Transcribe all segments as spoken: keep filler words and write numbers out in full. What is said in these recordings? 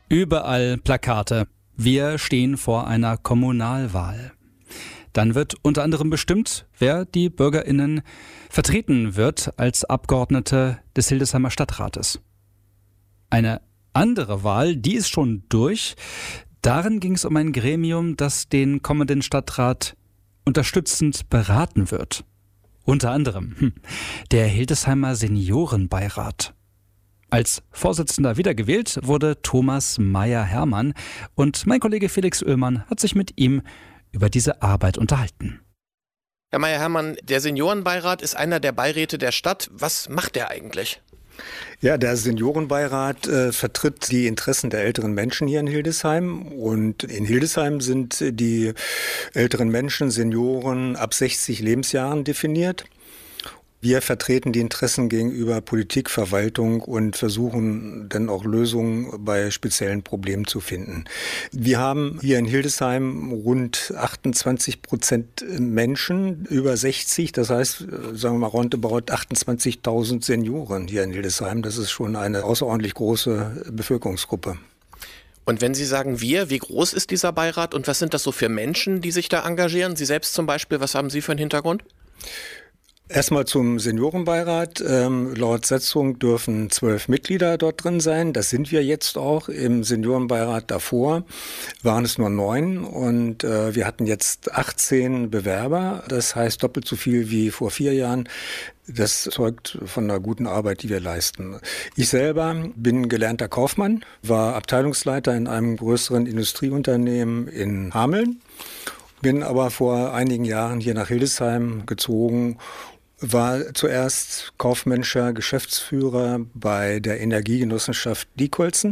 Überall Plakate. Wir stehen vor einer Kommunalwahl. Dann wird unter anderem bestimmt, wer die BürgerInnen vertreten wird als Abgeordnete des Hildesheimer Stadtrates. Eine andere Wahl, die ist schon durch. Darin ging es um ein Gremium, das den kommenden Stadtrat unterstützend beraten wird. Unter anderem hm, der Hildesheimer Seniorenbeirat. Als Vorsitzender wiedergewählt wurde Thomas Meyer-Hermann und mein Kollege Felix Oehlmann hat sich mit ihm über diese Arbeit unterhalten. Herr Meyer-Hermann, der Seniorenbeirat ist einer der Beiräte der Stadt. Was macht der eigentlich? Ja, der Seniorenbeirat äh, vertritt die Interessen der älteren Menschen hier in Hildesheim. Und in Hildesheim sind die älteren Menschen, Senioren ab sechzig Lebensjahren definiert. Wir vertreten die Interessen gegenüber Politik, Verwaltung und versuchen dann auch Lösungen bei speziellen Problemen zu finden. Wir haben hier in Hildesheim rund achtundzwanzig Prozent Menschen über sechzig, das heißt, sagen wir mal roundabout achtundzwanzigtausend Senioren hier in Hildesheim. Das ist schon eine außerordentlich große Bevölkerungsgruppe. Und wenn Sie sagen wir, wie groß ist dieser Beirat und was sind das so für Menschen, die sich da engagieren? Sie selbst zum Beispiel, was haben Sie für einen Hintergrund? Erstmal zum Seniorenbeirat. Ähm, laut Satzung dürfen zwölf Mitglieder dort drin sein. Das sind wir jetzt auch. Im Seniorenbeirat davor waren es nur neun und äh, wir hatten jetzt achtzehn Bewerber. Das heißt doppelt so viel wie vor vier Jahren. Das zeugt von einer guten Arbeit, die wir leisten. Ich selber bin gelernter Kaufmann, war Abteilungsleiter in einem größeren Industrieunternehmen in Hameln, bin aber vor einigen Jahren hier nach Hildesheim gezogen. War zuerst kaufmännischer Geschäftsführer bei der Energiegenossenschaft Diekholzen.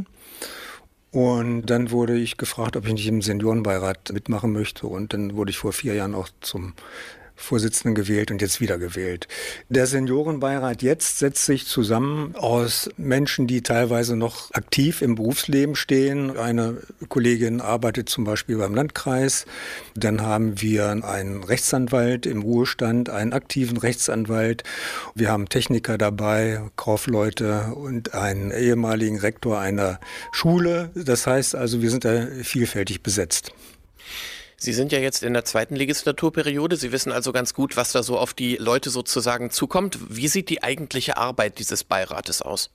Und dann wurde ich gefragt, ob ich nicht im Seniorenbeirat mitmachen möchte. Und dann wurde ich vor vier Jahren auch zum Vorsitzenden gewählt und jetzt wieder gewählt. Der Seniorenbeirat jetzt setzt sich zusammen aus Menschen, die teilweise noch aktiv im Berufsleben stehen. Eine Kollegin arbeitet zum Beispiel beim Landkreis. Dann haben wir einen Rechtsanwalt im Ruhestand, einen aktiven Rechtsanwalt. Wir haben Techniker dabei, Kaufleute und einen ehemaligen Rektor einer Schule. Das heißt also, wir sind da vielfältig besetzt. Sie sind ja jetzt in der zweiten Legislaturperiode. Sie wissen also ganz gut, was da so auf die Leute sozusagen zukommt. Wie sieht die eigentliche Arbeit dieses Beirates aus?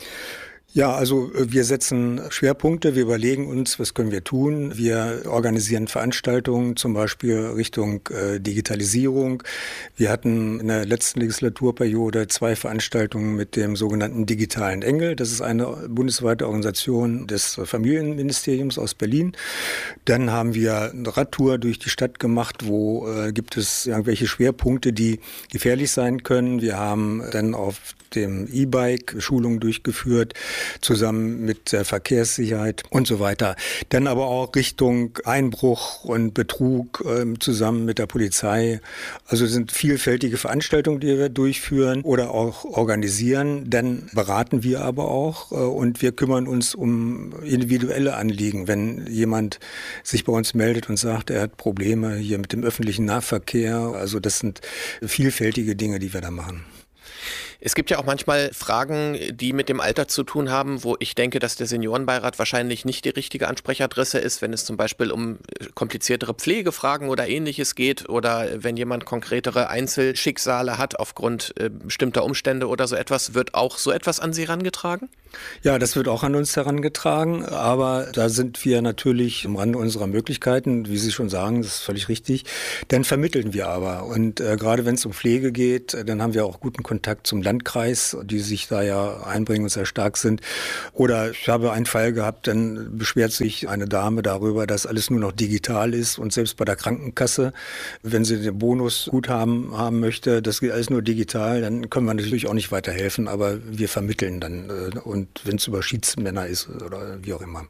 Ja, also wir setzen Schwerpunkte, wir überlegen uns, was können wir tun. Wir organisieren Veranstaltungen, zum Beispiel Richtung äh, Digitalisierung. Wir hatten in der letzten Legislaturperiode zwei Veranstaltungen mit dem sogenannten Digitalen Engel. Das ist eine bundesweite Organisation des Familienministeriums aus Berlin. Dann haben wir eine Radtour durch die Stadt gemacht, wo äh, gibt es irgendwelche Schwerpunkte, die gefährlich sein können. Wir haben dann auf dem E-Bike Schulungen durchgeführt, zusammen mit der Verkehrssicherheit und so weiter. Dann aber auch Richtung Einbruch und Betrug äh, zusammen mit der Polizei. Also sind vielfältige Veranstaltungen, die wir durchführen oder auch organisieren. Dann beraten wir aber auch äh, und wir kümmern uns um individuelle Anliegen. Wenn jemand sich bei uns meldet und sagt, er hat Probleme hier mit dem öffentlichen Nahverkehr, also das sind vielfältige Dinge, die wir da machen. Es gibt ja auch manchmal Fragen, die mit dem Alter zu tun haben, wo ich denke, dass der Seniorenbeirat wahrscheinlich nicht die richtige Ansprechadresse ist, wenn es zum Beispiel um kompliziertere Pflegefragen oder Ähnliches geht oder wenn jemand konkretere Einzelschicksale hat aufgrund äh, bestimmter Umstände oder so etwas. Wird auch so etwas an Sie herangetragen? Ja, das wird auch an uns herangetragen, aber da sind wir natürlich am Rande unserer Möglichkeiten, wie Sie schon sagen, das ist völlig richtig. Dann vermitteln wir aber und äh, gerade wenn es um Pflege geht, dann haben wir auch guten Kontakt zum Landkreis, die sich da ja einbringen und sehr stark sind. Oder ich habe einen Fall gehabt, dann beschwert sich eine Dame darüber, dass alles nur noch digital ist und selbst bei der Krankenkasse, wenn sie den Bonusguthaben haben möchte, das geht alles nur digital, dann können wir natürlich auch nicht weiterhelfen, aber wir vermitteln dann äh, und wenn es über Schiedsmänner ist oder wie auch immer.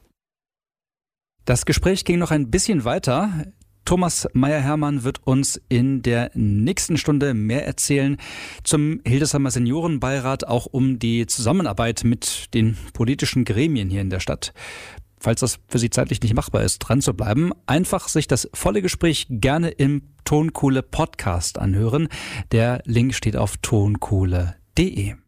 Das Gespräch ging noch ein bisschen weiter. Thomas Meyer-Hermann wird uns in der nächsten Stunde mehr erzählen zum Hildesheimer Seniorenbeirat, auch um die Zusammenarbeit mit den politischen Gremien hier in der Stadt. Falls das für Sie zeitlich nicht machbar ist, dran zu bleiben, einfach sich das volle Gespräch gerne im Tonkohle Podcast anhören. Der Link steht auf tonkohle punkt de.